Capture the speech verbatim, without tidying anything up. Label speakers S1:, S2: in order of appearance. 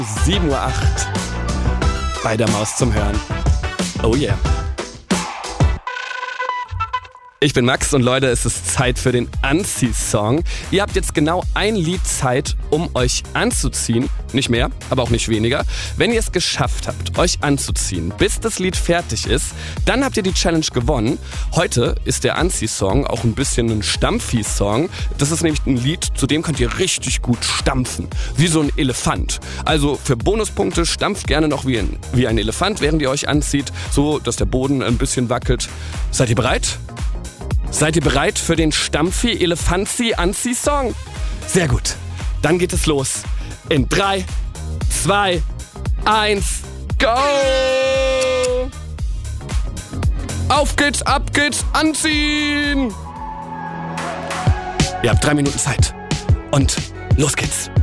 S1: sieben Uhr acht bei der Maus zum Hören. Oh yeah. Ich bin Max und Leute, es ist Zeit für den Anzieh-Song. Ihr habt jetzt genau ein Lied Zeit, um euch anzuziehen. Nicht mehr, aber auch nicht weniger. Wenn ihr es geschafft habt, euch anzuziehen, bis das Lied fertig ist, dann habt ihr die Challenge gewonnen. Heute ist der Anzieh-Song auch ein bisschen ein Stampfi-Song. Das ist nämlich ein Lied, zu dem könnt ihr richtig gut stampfen. Wie so ein Elefant. Also für Bonuspunkte stampft gerne noch wie ein, wie ein Elefant, während ihr euch anzieht. So, dass der Boden ein bisschen wackelt. Seid ihr bereit? Seid ihr bereit für den Stampfi-Elefanzi-Anzieh-Song? Sehr gut. Dann geht es los. In drei, zwei, eins, go! Auf geht's, ab geht's, anziehen! Ihr habt drei Minuten Zeit. Und los geht's.